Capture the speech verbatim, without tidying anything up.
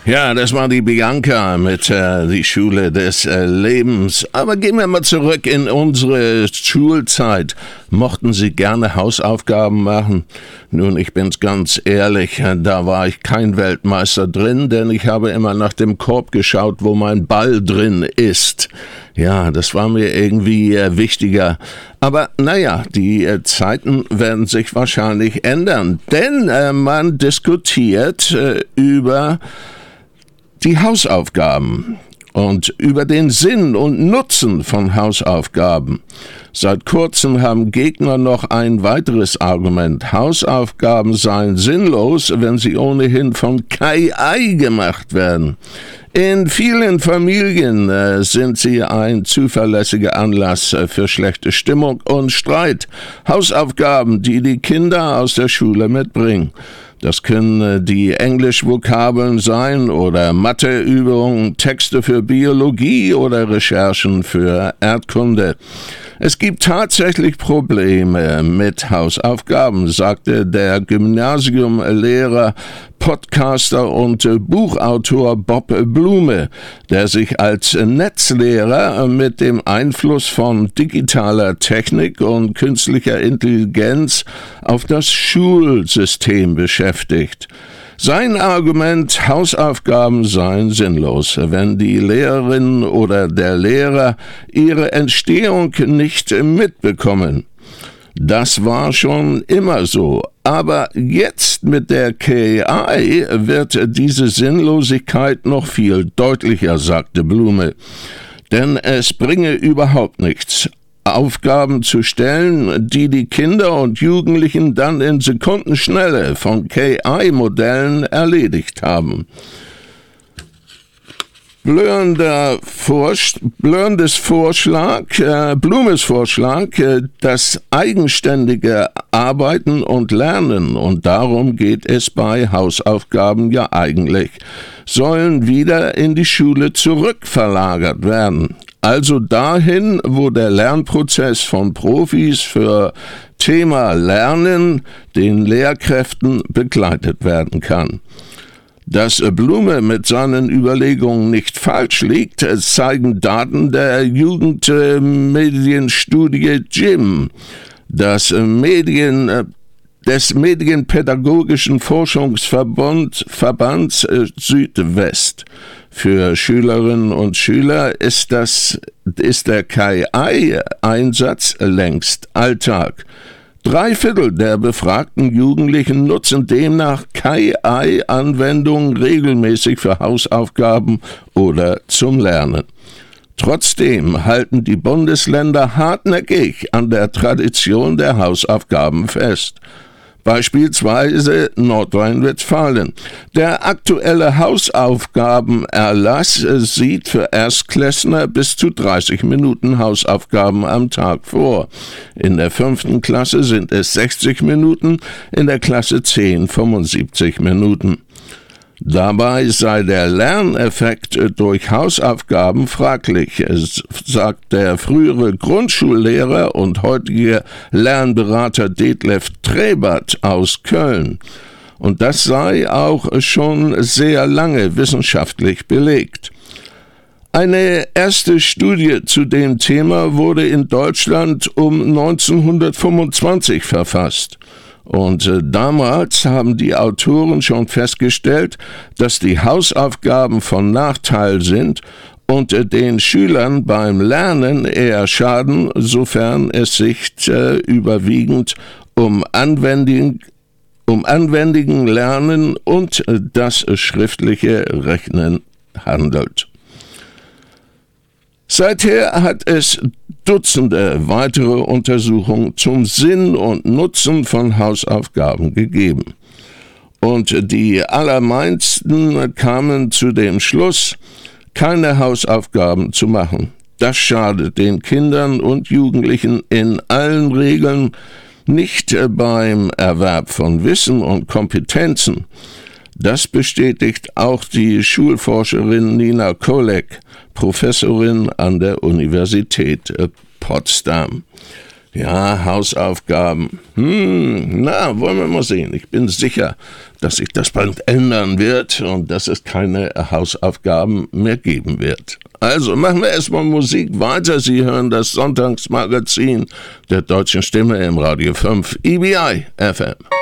Ja, das war die Bianca mit äh, die Schule des äh, Lebens. Aber gehen wir mal zurück in unsere Schulzeit. Mochten Sie gerne Hausaufgaben machen? Nun, ich bin's ganz ehrlich, da war ich kein Weltmeister drin, denn ich habe immer nach dem Korb geschaut, wo mein Ball drin ist. Ja, das war mir irgendwie äh, wichtiger. Aber naja, die äh, Zeiten werden sich wahrscheinlich ändern, denn äh, man diskutiert äh, über die Hausaufgaben und über den Sinn und Nutzen von Hausaufgaben. Seit kurzem haben Gegner noch ein weiteres Argument. Hausaufgaben seien sinnlos, wenn sie ohnehin von K I gemacht werden. In vielen Familien äh, sind sie ein zuverlässiger Anlass äh, für schlechte Stimmung und Streit. Hausaufgaben, die die Kinder aus der Schule mitbringen. Das können die Englischvokabeln sein oder Matheübungen, Texte für Biologie oder Recherchen für Erdkunde. Es gibt tatsächlich Probleme mit Hausaufgaben, sagte der Gymnasiumlehrer, Podcaster und Buchautor Bob Blume, der sich als Netzlehrer mit dem Einfluss von digitaler Technik und künstlicher Intelligenz auf das Schulsystem beschäftigt. Sein Argument, Hausaufgaben seien sinnlos, wenn die Lehrerin oder der Lehrer ihre Entstehung nicht mitbekommen. Das war schon immer so, aber jetzt mit der K I wird diese Sinnlosigkeit noch viel deutlicher, sagte Blume. Denn es bringe überhaupt nichts, Aufgaben zu stellen, die die Kinder und Jugendlichen dann in Sekundenschnelle von K I-Modellen erledigt haben. Blöender Vorsch- Blöendes Vorschlag, äh, Blumes Vorschlag, äh, das eigenständige Arbeiten und Lernen, und darum geht es bei Hausaufgaben ja eigentlich, sollen wieder in die Schule zurückverlagert werden. Also dahin, wo der Lernprozess von Profis für Thema Lernen den Lehrkräften begleitet werden kann. Dass Blume mit seinen Überlegungen nicht falsch liegt, zeigen Daten der Jugendmedienstudie J I M, das Medien, des Medienpädagogischen Forschungsverbands Verbands Südwest. Für Schülerinnen und Schüler ist, das, ist der K I-Einsatz längst Alltag. Drei Viertel der befragten Jugendlichen nutzen demnach K I-Anwendungen regelmäßig für Hausaufgaben oder zum Lernen. Trotzdem halten die Bundesländer hartnäckig an der Tradition der Hausaufgaben fest. Beispielsweise Nordrhein-Westfalen. Der aktuelle Hausaufgabenerlass sieht für Erstklässler bis zu dreißig Minuten Hausaufgaben am Tag vor. In der fünften Klasse sind es sechzig Minuten, in der Klasse zehn fünfundsiebzig Minuten. Dabei sei der Lerneffekt durch Hausaufgaben fraglich, sagt der frühere Grundschullehrer und heutige Lernberater Detlef Trebert aus Köln. Und das sei auch schon sehr lange wissenschaftlich belegt. Eine erste Studie zu dem Thema wurde in Deutschland um neunzehnhundertfünfundzwanzig verfasst. Und äh, damals haben die Autoren schon festgestellt, dass die Hausaufgaben von Nachteil sind und äh, den Schülern beim Lernen eher schaden, sofern es sich äh, überwiegend um anwendigen, um anwendigen Lernen und äh, das äh, schriftliche Rechnen handelt. Seither hat es Dutzende weitere Untersuchungen zum Sinn und Nutzen von Hausaufgaben gegeben. Und die allermeisten kamen zu dem Schluss, keine Hausaufgaben zu machen. Das schadet den Kindern und Jugendlichen in allen Regeln, nicht beim Erwerb von Wissen und Kompetenzen. Das bestätigt auch die Schulforscherin Nina Kolek, Professorin an der Universität Potsdam. Ja, Hausaufgaben. Hm, na, wollen wir mal sehen. Ich bin sicher, dass sich das bald ändern wird und dass es keine Hausaufgaben mehr geben wird. Also machen wir erstmal Musik weiter. Sie hören das Sonntagsmagazin der Deutschen Stimme im Radio fünf, E B I F M.